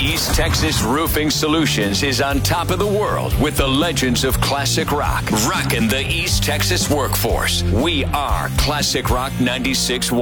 East Texas Roofing Solutions is on top of the world with the legends of classic rock. Rocking the East Texas workforce. We are Classic Rock 96.1.